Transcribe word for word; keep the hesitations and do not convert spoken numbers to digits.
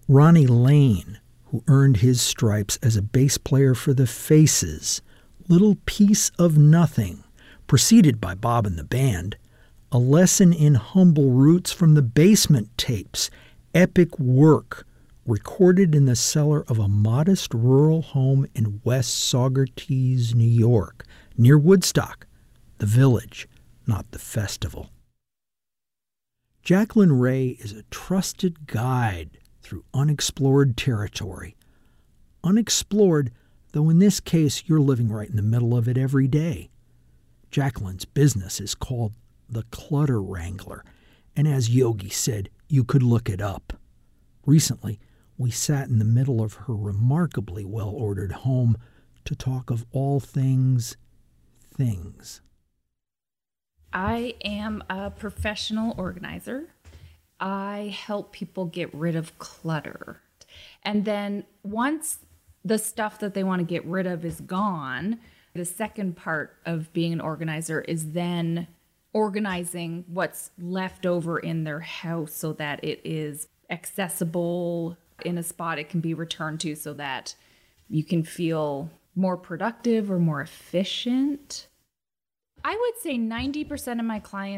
Ronnie Lane, who earned his stripes as a bass player for the Faces, Little Piece of Nothing, preceded by Bob and the Band, A Lesson in Humble Roots from the Basement Tapes, epic work recorded in the cellar of a modest rural home in West Saugerties, New York, near Woodstock, the village, not the festival. Jacqueline Ray is a trusted guide through unexplored territory. Unexplored, though in this case you're living right in the middle of it every day. Jacqueline's business is called the Clutter Wrangler, and as Yogi said, you could look it up. Recently, we sat in the middle of her remarkably well-ordered home to talk of all things things. I am a professional organizer. I help people get rid of clutter. And then once the stuff that they want to get rid of is gone, the second part of being an organizer is then organizing what's left over in their house so that it is accessible in a spot it can be returned to so that you can feel more productive or more efficient. I would say ninety percent of my clients